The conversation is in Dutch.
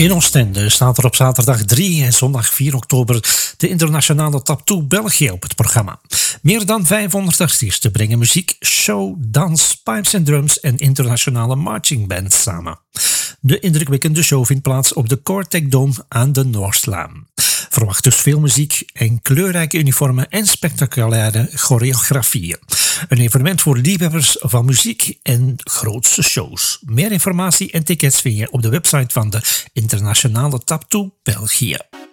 In Oostende staat er op zaterdag 3 en zondag 4 oktober de internationale Taptoe België op het programma. Meer dan 500 artiesten brengen muziek, show, dans, pipes en drums en internationale marchingband samen. De indrukwekkende show vindt plaats op de Cortec Dome aan de Noordlaan. Verwacht dus veel muziek en kleurrijke uniformen en spectaculaire choreografieën. Een evenement voor liefhebbers van muziek en grootste shows. Meer informatie en tickets vind je op de website van de Internationale Taptoe België.